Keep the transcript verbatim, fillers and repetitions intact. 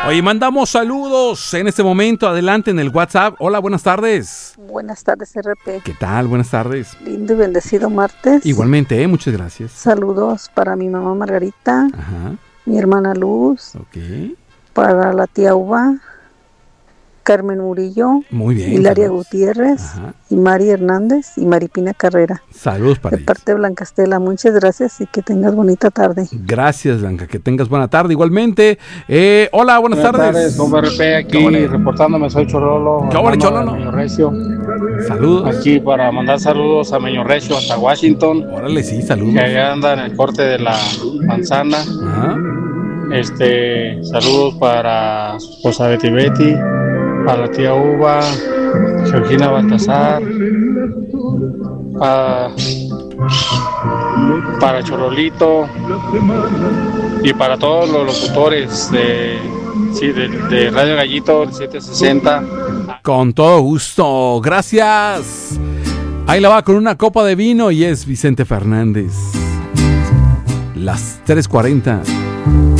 Oye, mandamos saludos en este momento, adelante en el WhatsApp. Hola, buenas tardes. Buenas tardes, R P. ¿Qué tal? Buenas tardes. Lindo y bendecido martes. Igualmente, ¿eh? Muchas gracias. Saludos para mi mamá Margarita, Ajá. mi hermana Luz, Ok. para la tía Uva, Carmen Murillo, Muy bien. Hilaria saludos. Gutiérrez, Ajá. y Mari Hernández y Maripina Carrera. Saludos para De ellos. parte de Blanca Estela, muchas gracias y que tengas bonita tarde. Gracias, Blanca. Que tengas buena tarde. Igualmente. Eh, hola, buenas, Buenas tardes. tardes, compa R P, aquí Cámara. reportándome, soy Chorolo. ¿Qué ole, hermano Chololo? de Meño Recio. Saludos. Aquí para mandar saludos a Meño Recio hasta Washington, Órale, sí, saludos. que allá anda en el corte de la manzana. Ajá. Este, saludos para su esposa Betty Betty, para la tía Uva, Georgina Baltasar, para, para Chorolito y para todos los locutores de, sí, de, de Radio Gallito el setecientos sesenta. Con todo gusto. Gracias. Ahí la va con una copa de vino y es Vicente Fernández. Las tres cuarenta.